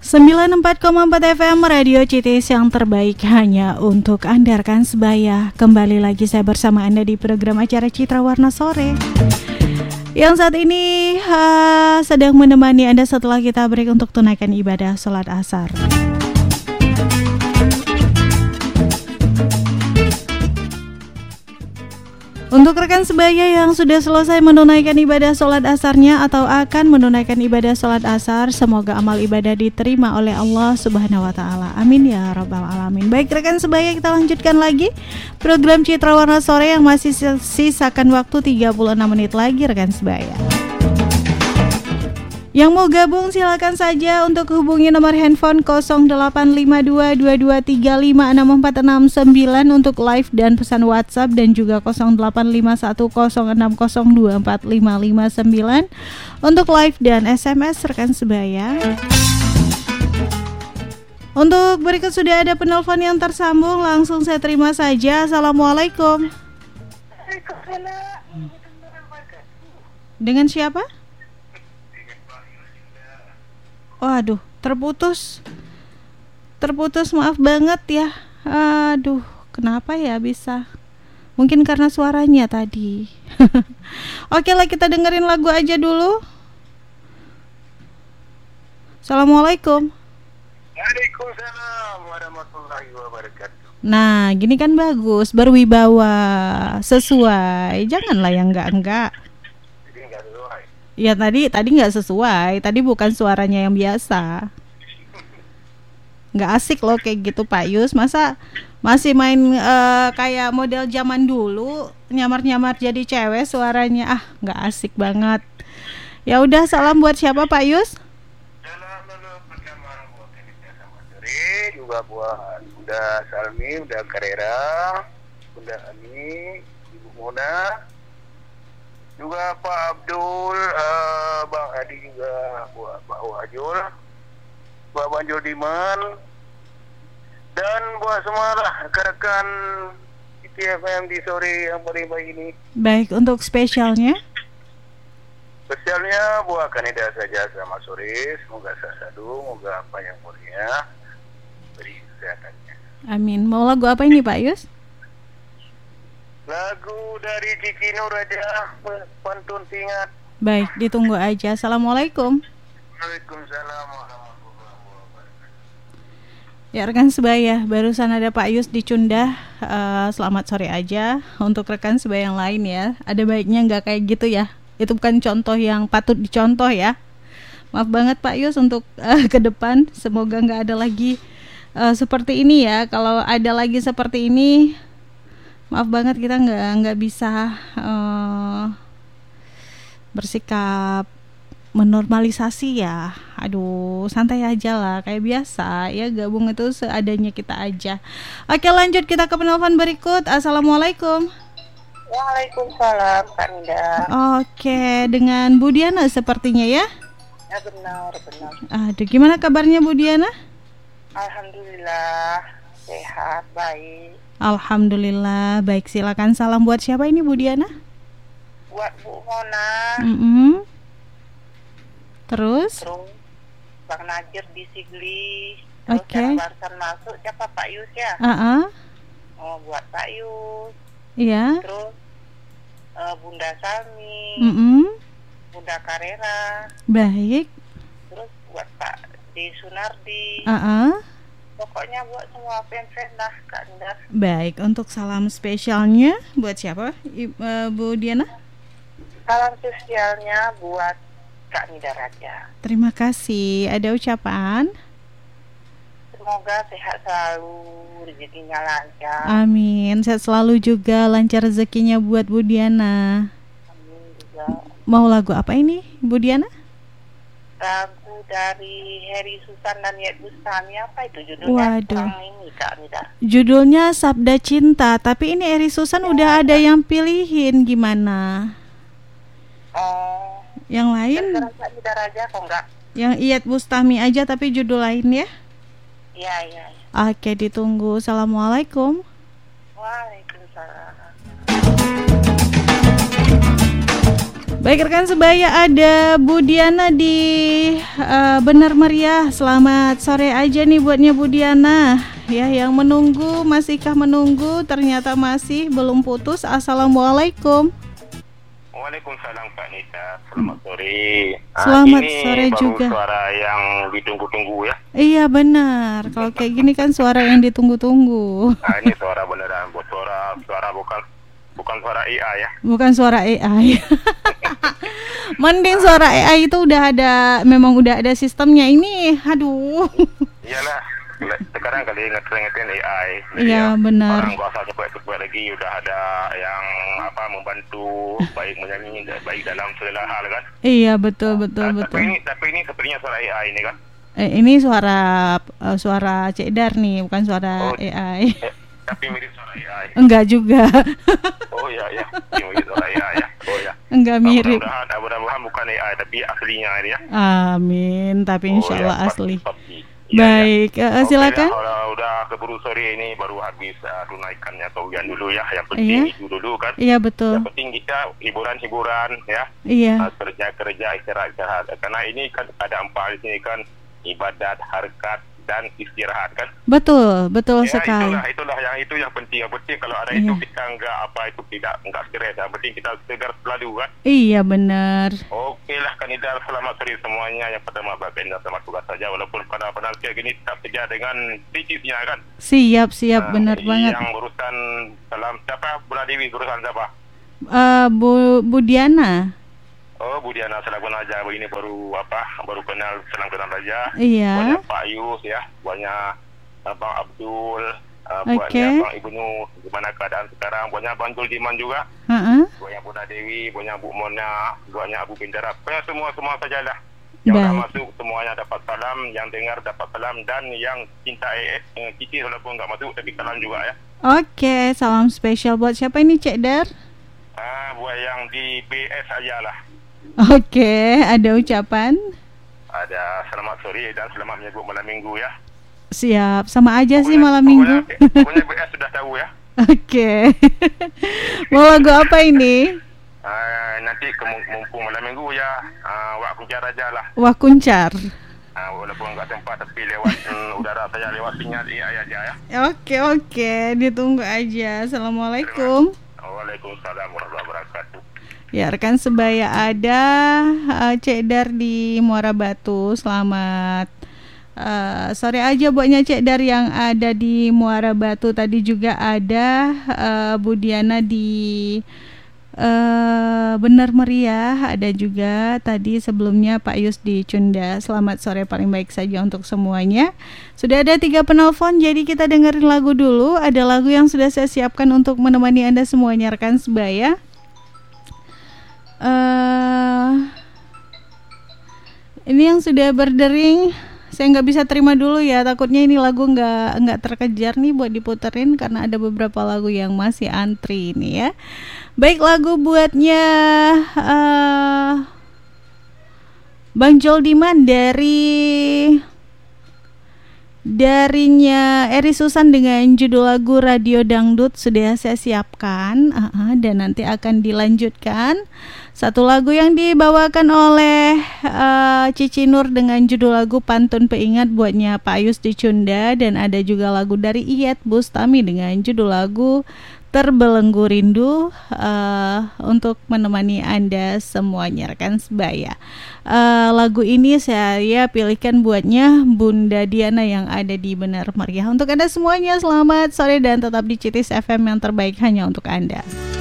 94,4 FM Radio Citis yang terbaik hanya untuk Anda rekan sebaya. Kembali lagi saya bersama Anda di program acara Citra Warna Sore yang saat ini sedang menemani Anda setelah kita break untuk tunaikan ibadah sholat asar. Untuk rekan sebaya yang sudah selesai menunaikan ibadah sholat asarnya atau akan menunaikan ibadah sholat asar, semoga amal ibadah diterima oleh Allah Subhanahu wa Ta'ala. Amin ya Rabbal Alamin. Baik rekan sebaya, kita lanjutkan lagi program Citra Warna Sore yang masih sisakan waktu 36 menit lagi rekan sebaya. Yang mau gabung silakan saja untuk hubungi nomor handphone 085222356469 untuk live dan pesan WhatsApp, dan juga 085106024559 untuk live dan SMS rekan sebaya. Untuk berikut sudah ada penelpon yang tersambung, langsung saya terima saja. Assalamualaikum. Dengan siapa? Waduh, terputus, maaf banget ya. Aduh, kenapa ya bisa? Mungkin karena suaranya tadi. Oke lah, kita dengerin lagu aja dulu. Assalamualaikum. Waalaikumsalam warahmatullahi wabarakatuh. Nah, gini kan bagus, berwibawa, sesuai. Janganlah yang enggak. Ya tadi nggak sesuai. Tadi bukan suaranya yang biasa. Nggak asik loh kayak gitu Pak Yus. Masa masih main kayak model zaman dulu, nyamar jadi cewek suaranya. Nggak asik banget. Ya udah, salam buat siapa Pak Yus? Salam dulu pertama buat Kanita sama Sri, juga buat Bunda Salmi, Bunda Karera, Bunda Ani, Ibu Mona, juga Pak Abdul, Bang Adi, juga buat Pak Wajul, buat Bang Jodiman, dan buat semua rekan-rekan ITFM di sore yang paling baik ini. Baik, untuk spesialnya? Spesialnya buat Kanida saja sama sore, semoga sadu, semoga apa yang mulia beri kesehatannya. Amin. Mau lagu apa ini Pak Yus? Lagu dari Cici Nur aja, pantun singkat. Baik, ditunggu aja. Assalamualaikum. Waalaikumsalam warahmatullahi wabarakatuh. Ya rekan sebaya, barusan ada Pak Yus di Cundah. Selamat sore aja. Untuk rekan sebaya yang lain ya, ada baiknya nggak kayak gitu ya. Itu bukan contoh yang patut dicontoh ya. Maaf banget Pak Yus untuk ke depan. Semoga nggak ada lagi seperti ini ya. Kalau ada lagi seperti ini, maaf banget, kita nggak bisa bersikap menormalisasi ya. Aduh, santai aja lah kayak biasa ya, gabung itu seadanya kita aja. Oke, lanjut kita ke penelpon berikut. Assalamualaikum. Waalaikumsalam Kak Nida. Oke, dengan Bu Diana sepertinya ya. Ya benar. Aduh, gimana kabarnya Bu Diana? Alhamdulillah sehat, baik. Alhamdulillah, baik. Silakan, salam buat siapa ini Bu Diana? Buat Bu Mona. Terus Bang Najir di Sigli. Terus yang barusan masuk siapa, Pak Yus ya? Oh, buat Pak Yus. Iya. Terus Bunda Salmi. Bunda Karera. Baik. Terus buat Pak di Sunardi. Pokoknya buat semua fans lah Kak Nida. Baik, untuk salam spesialnya buat siapa Bu Diana? Salam spesialnya buat Kak Nida Raja. Terima kasih. Ada ucapan? Semoga sehat selalu, rezekinya lancar. Amin. Sehat selalu juga, lancar rezekinya buat Bu Diana. Amin juga. Mau lagu apa ini Bu Diana? Lagu dari Heri Susan dan Yet Bustami, apa itu judulnya? Waduh. Ini Kak Nida. Judulnya Sabda Cinta, tapi ini Heri Susan udah ada yang pilihin, gimana? Oh. Yang lain? Kak Nida Raja kok enggak? Yang Iyet Bustami aja tapi judul lain ya? Iya. Oke, ditunggu. Assalamualaikum. Waalaikumsalam. Baik rekan sebaya, ada Bu Diana di Benar Meriah. Selamat sore aja nih buatnya Bu Diana. Ya, yang menunggu, masihkah menunggu? Ternyata masih belum putus. Assalamualaikum. Waalaikumsalam Kak Nita. Selamat sore. Selamat ini sore baru juga. Suara yang ditunggu-tunggu ya. Iya benar. Kalau kayak gini kan suara yang ditunggu-tunggu. Ini suara beneran, suara bukan suara AI ya. Bukan suara AI. Mending suara AI itu memang udah ada sistemnya ini. Aduh. Iyalah. Sekarang kali ngetrend AI. Iya benar. Orang bahasa cepat lagi udah ada yang membantu baik menyanyi baik dalam segala hal kan. Iya betul. Tapi ini sepertinya suara AI ini kan. Ini suara Cedar nih, bukan suara AI. Tapi mirip suara AI. Enggak juga. Oh iya, mirip suara AI ya. Oh ya. Enggak mirip. Mudah-mudahan bukan AI tapi aslinya ini ya. Amin, tapi insya Allah asli. Ya, baik, silakan. Udah keburu sore ini baru habis tunaikannya atau ujian dulu ya. Yang penting itu dulu kan. Iya betul. Yang penting kita hiburan ya. Iya. Kerja istirahat. Karena ini kan ada 4 di sini kan, ibadat, harkat dan istirahat kan. Betul ya, sekali. Itulah yang penting. Yang penting kalau ada itu kita enggak stres. Yang penting kita segar selalu kan. Iya benar. Oke lah Kanida, selamat sore semuanya. Yang pertama Baginda selamat tugas saja walaupun pada kayak gini tetap kerja dengan kritisnya kan. Siap benar banget. Yang urusan salam siapa? Bu Dewi urusan siapa? Bu Diana. Oh, Bu Diana selaku aja ini baru kenal saja. Iya. Banyak Pak Yus ya, banyak Bang Abdul, banyak Bang Ibnu, gimana keadaan sekarang, banyak Bang Juldiman juga. Banyak Bu Dewi, banyak Bu Mona, banyak Abu Bindara. Banyak semua sajalah. Yang dah masuk semuanya dapat salam, yang dengar dapat salam, dan yang cinta Cici walaupun enggak masuk tapi salam juga ya. Oke, salam spesial buat siapa ini Cek Dar? Buat yang di BS aja lah. Oke, ada ucapan? Ada selamat sore dan selamat menyambut malam minggu ya. Siap, sama aja sih malam minggu. Pokoknya BS sudah tahu ya. Oke. Mau lagu apa ini? Nanti mumpung malam minggu ya, Wak Kuncar aja lah. Wak Kuncar. Walaupun enggak tempat tapi lewat udara saja, lewat sinyal AI aja ya. Oke, ditunggu aja. Assalamualaikum. Waalaikumsalam warahmatullahi wabarakatuh. Ya, rekan sebaya, ada Cek Dar di Muara Batu. Selamat sore aja buatnya Cek Dar yang ada di Muara Batu. Tadi juga ada Bu Diana di Benar Meriah. Ada juga tadi sebelumnya Pak Yus di Cunda. Selamat sore paling baik saja untuk semuanya. Sudah ada 3 penelpon, jadi kita dengerin lagu dulu. Ada lagu yang sudah saya siapkan untuk menemani Anda semuanya rekan sebaya. Ini yang sudah berdering saya nggak bisa terima dulu ya, takutnya ini lagu nggak terkejar nih buat diputerin karena ada beberapa lagu yang masih antri ini ya. Baik, lagu buatnya Bang Juldiman darinya Eri Susan dengan judul lagu Radio Dangdut sudah saya siapkan, dan nanti akan dilanjutkan satu lagu yang dibawakan oleh Cici Nur dengan judul lagu Pantun Peingat buatnya Pak Yus di Cunda, dan ada juga lagu dari Iyet Bustami dengan judul lagu Terbelenggu Rindu untuk menemani Anda semuanya rekan sebaya. Lagu ini saya pilihkan buatnya Bunda Diana yang ada di Benar Meriah. Untuk Anda semuanya selamat sore dan tetap di Citis FM yang terbaik hanya untuk Anda.